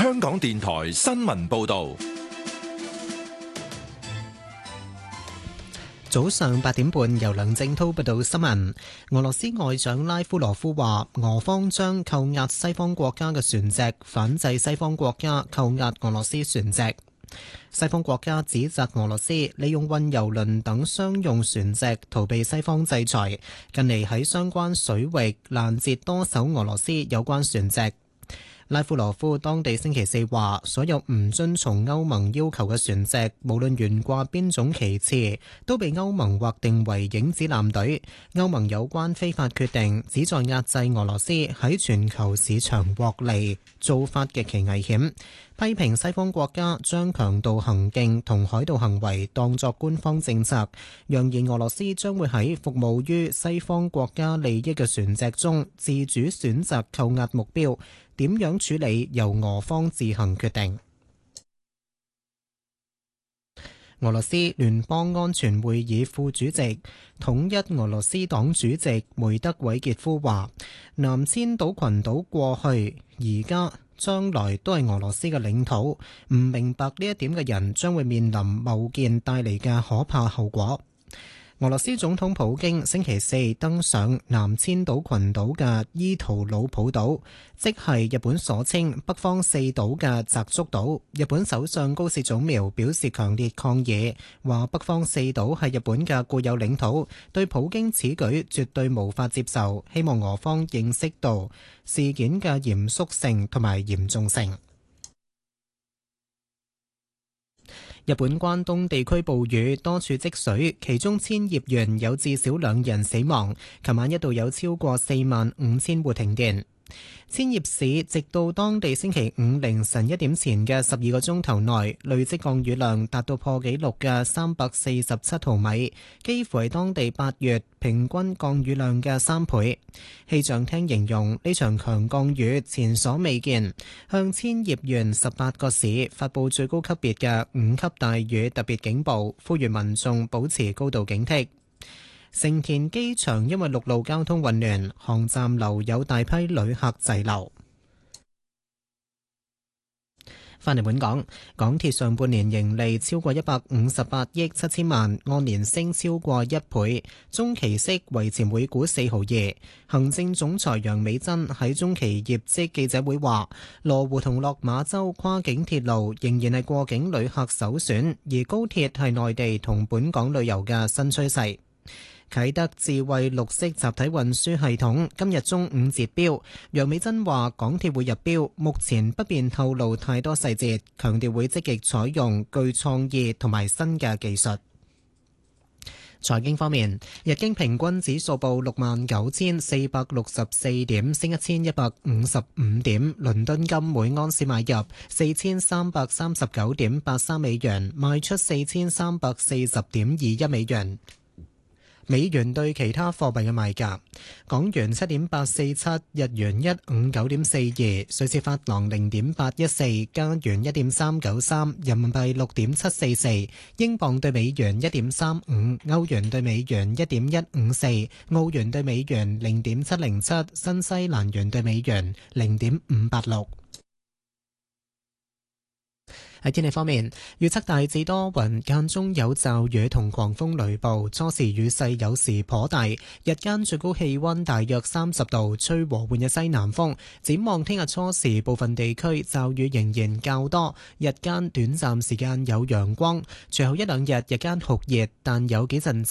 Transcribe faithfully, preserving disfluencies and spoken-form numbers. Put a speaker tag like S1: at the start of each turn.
S1: 香港電台新聞報道。
S2: 早上八點半，由梁正濤報道新聞。俄羅斯外長拉夫羅夫話，俄方將扣押西方國家嘅船隻，反制西方國家扣押俄羅斯船隻。西方國家指責俄羅斯利用運油輪等商用船隻逃避西方制裁，近嚟喺相關水域攔截多艘俄羅斯有關船隻。拉夫羅夫當地星期四話，所有唔遵從歐盟要求嘅船隻，無論懸掛邊種旗幟，都被歐盟劃定為影子艦隊。歐盟有關非法決定，旨在壓制俄羅斯喺全球市場獲利，做法極其危險。批評西方國家將強盜行徑同海盜行為當作官方政策，揚言俄羅斯將會喺服務於西方國家利益嘅船隻中自主選擇扣押目標，點樣處理由俄方自行決定。俄羅斯聯邦安全會議副主席、統一俄羅斯黨主席梅德韋傑夫話，南千島群島過去、而家、將來都係俄羅斯嘅領土，唔明白呢一點嘅人將會面臨貿建帶嚟嘅可怕後果。俄羅斯總統普京星期四登上南千島群島嘅伊圖魯普島，即係日本所稱北方四島嘅澤竹島。日本首相高市早苗表示強烈抗議，話北方四島係日本嘅固有領土，對普京此舉絕對無法接受，希望俄方認識到事件嘅嚴肅性同埋嚴重性。日本關東地區暴雨，多處積水，其中千葉縣有至少兩人死亡。琴晚一度有超過四萬五千戶停電。千葉市直到當地星期五凌晨一點前嘅十二個鐘頭內，累積降雨量達到破紀錄嘅三百四十七毫米，幾乎係當地八月平均降雨量嘅三倍。氣象廳形容呢場強降雨前所未見，向千葉縣十八個市發佈最高級別嘅五級大雨特別警報，呼籲民眾保持高度警惕。成田機場因為陸路交通混亂，航站樓有大批旅客滯留。返嚟本港，港鐵上半年盈利超過一百五十八億七千萬，按年升超過一倍，中期息維持每股四毫二。行政總裁楊美珍喺中期業績記者會話，羅湖同落馬洲跨境鐵路仍然係過境旅客首選，而高鐵係內地同本港旅遊嘅新趨勢。啟德智慧綠色集體運輸系統今日中午截標，楊美珍話港鐵會入標，目前不便透露太多細節，強調會積極採用具創意同埋新嘅技術。財經方面，日經平均指數報六萬九千四百六十四點，升一千一百五十五點。倫敦金每安士買入四千三百三十九點八三美元，賣出四千三百四十點二一美元。美元對其他貨幣嘅賣價：港元七點八四七，日元一五九點四二，瑞士法郎零點八一四，加元一點三九三，人民幣六點七四四，英鎊對美元一點三五，歐元對美元一點一五四，澳元對美元零點七零七，新西蘭元對美元零點五八六。喺天氣方面，預測大致多雲，間中有驟雨同狂風雷暴，初時雨勢有時頗大，日間最高氣溫大約三十度，吹和緩嘅西南風。展望聽日初時，部分地區驟雨仍然較多，日間短暫時間有陽光，隨後一兩日日間酷熱，但有幾陣